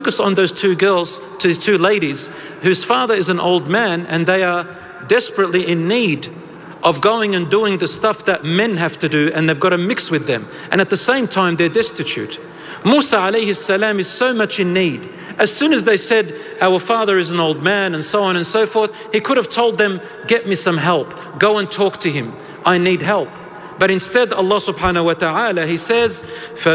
focus on those two girls, these two ladies, whose father is an old man and they are desperately in need of going and doing the stuff that men have to do, and they've got to mix with them. And at the same time, they're destitute. Musa alayhi salam is so much in need. As soon as they said, our father is an old man and so on and so forth, he could have told them, get me some help. Go and talk to him. I need help. But instead, Allah subhanahu wa ta'ala, He says,